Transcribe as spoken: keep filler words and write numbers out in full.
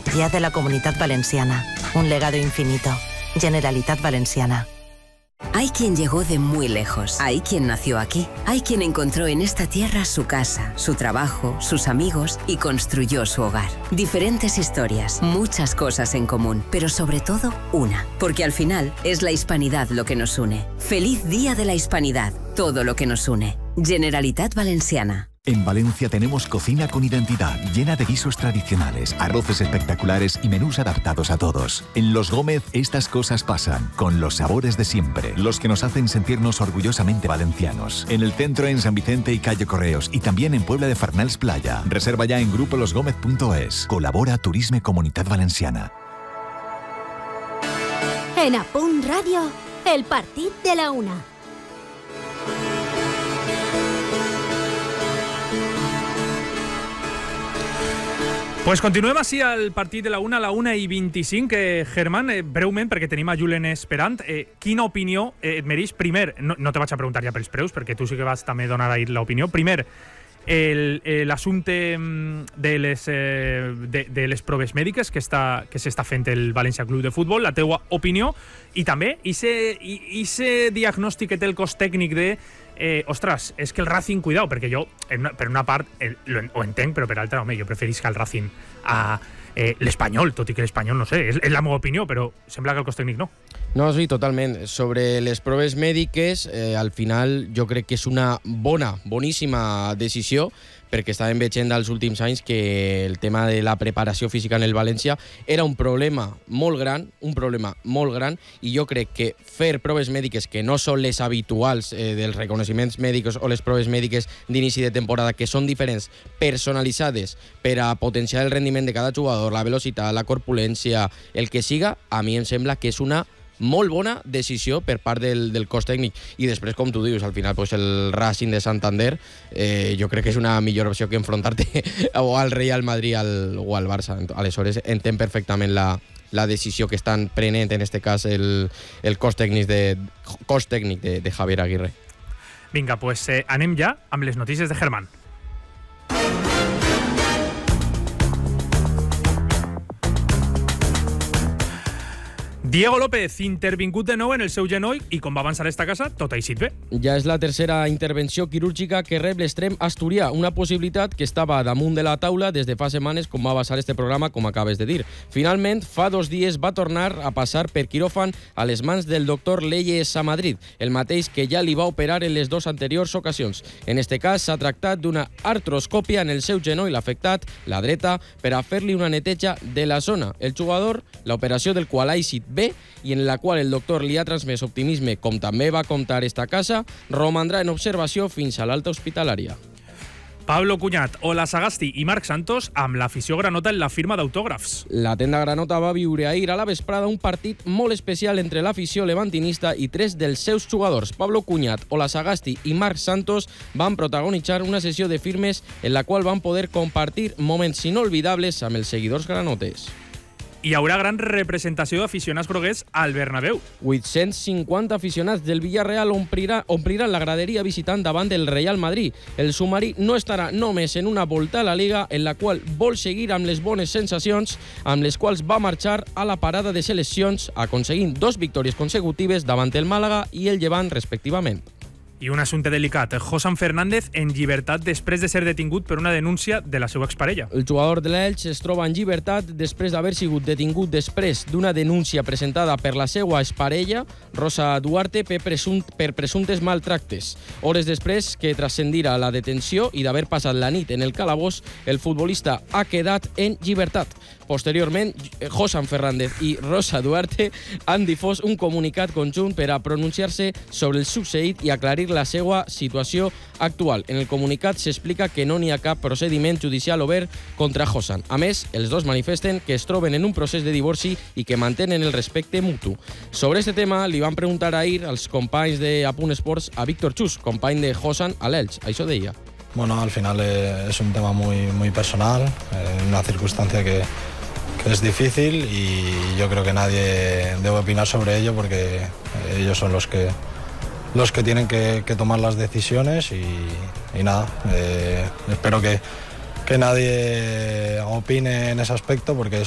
Guía de la Comunitat Valenciana. Un legado infinito. Generalitat Valenciana. Hay quien llegó de muy lejos, hay quien nació aquí, hay quien encontró en esta tierra su casa, su trabajo, sus amigos y construyó su hogar. Diferentes historias, muchas cosas en común, pero sobre todo una, porque al final es la hispanidad lo que nos une. ¡Feliz Día de la Hispanidad! Todo lo que nos une. Generalitat Valenciana. En Valencia tenemos cocina con identidad, llena de guisos tradicionales, arroces espectaculares y menús adaptados a todos. En Los Gómez estas cosas pasan, con los sabores de siempre, los que nos hacen sentirnos orgullosamente valencianos. En el centro, en San Vicente y Calle Correos, y también en Puebla de Farnals Playa. Reserva ya en grupo los gómez punto es. Colabora Turisme Comunitat Valenciana. En A Punt Ràdio, el partit de la una. Pues continuem així al partit de la una, a la una i vint-i-cinc. Eh, Germán, eh, breument, perquè tenim a Julen esperant, eh, quina opinió eh, et mereix? Primer, no, no te vaig a preguntar ja pels preus, perquè tu sí que vas també donar ahir l'opinió. Primer, l'assumpte de, les, eh, de, de les proves mèdiques que està que s'està fent el València Club de Futbol, la teua opinió, i també ese diagnòstic que té el cos tècnic de Eh, ostres, és que el Racing, cuidao, perquè jo, una, per una part, eh, lo, ho entenc, però per altra, home, jo preferisc el Racing a eh, l'Espanyol, tot i que l'Espanyol, no sé, és, és la meva opinió, però sembla que el cos tècnic no. No, sí, totalment. Sobre les proves mèdiques, eh, al final jo crec que és una bona, boníssima decisió, perquè estàvem veient als últims anys que el tema de la preparació física en el València era un problema molt gran, un problema molt gran, i jo crec que fer proves mèdiques que no són les habituals eh, dels reconeixements mèdics o les proves mèdiques d'inici de temporada, que són diferents, personalitzades per a potenciar el rendiment de cada jugador, la velocitat, la corpulència, el que siga, a mi em sembla que és una molt bona decisió per part del, del cos tècnic. I després, com tu dius, al final pues, el Racing de Santander eh, jo crec que és una millor opció que enfrontar-te o al Real Madrid al, o al Barça. Aleshores entenc perfectament la, la decisió que estan prenent en este cas el, el cos tècnic de, cos tècnic de, de Javier Aguirre. Vinga, pues eh, anem ja amb les notícies de Germán. Diego López, intervingut de nou en el seu genoll i com va avançar esta casa, tot ha eixit bé. Ja és la tercera intervenció quirúrgica que rep l'extrem asturià, una possibilitat que estava damunt de la taula des de fa setmanes, com va basar este programa, com acabes de dir. Finalment, fa dos dies va tornar a passar per quiròfan a les mans del doctor Leyes a Madrid, el mateix que ja li va operar en les dues anteriors ocasions. En este cas, s'ha tractat d'una artroscòpia en el seu genoll afectat, la dreta, per a fer-li una neteja de la zona. El jugador, l'operació del qual ha eixit bé i en la qual el doctor li ha transmès optimisme, com també va contar esta casa, romandrà en observació fins a l'alta hospitalària. Pablo Cunyat, Ola Sagasti i Marc Santos amb l'afició granota en la firma d'autògrafs. La tenda granota va viure ahir a la vesprada un partit molt especial entre l'afició levantinista i tres dels seus jugadors. Pablo Cunyat, Ola Sagasti i Marc Santos van protagonitzar una sessió de firmes en la qual van poder compartir moments inolvidables amb els seguidors granotes. Hi haurà gran representació d'aficionats groguers al Bernabéu. vuit-cents cinquanta aficionats del Villarreal omplirà, ompliran la graderia visitant davant del Real Madrid. El submarí no estarà només en una volta a la Liga en la qual vol seguir amb les bones sensacions amb les quals va marxar a la parada de seleccions, aconseguint dos victòries consecutives davant el Màlaga i el Llevant, respectivament. I un assumpte delicat. Josan Fernández en llibertat després de ser detingut per una denúncia de la seva exparella. El jugador de l'Elx es troba en llibertat després d'haver sigut detingut després d'una denúncia presentada per la seva exparella, Rosa Duarte, per, presunt, per presumptes maltractes. Hores després que transcendirà la detenció i d'haver passat la nit en el calabós, el futbolista ha quedat en llibertat. Posteriorment, Josan Fernández i Rosa Duarte han difós un comunicat conjunt per a pronunciar-se sobre el succeït i aclarir la seva situació actual. En el comunicat s'explica que no n'hi ha cap procediment judicial obert contra Josan. A més, els dos manifesten que es troben en un procés de divorci i que mantenen el respecte mutu. Sobre este tema li van preguntar ahir als companys de Apunt Esports a Víctor Chus, company de Josan a l'Elx. Això deia. Bueno, al final eh, es un tema muy, muy personal, eh, una circunstancia que, que es difícil y yo creo que nadie debe opinar sobre ello porque ellos son los que los que tienen que, que tomar las decisiones y, y nada, eh, espero que, que nadie opine en ese aspecto porque es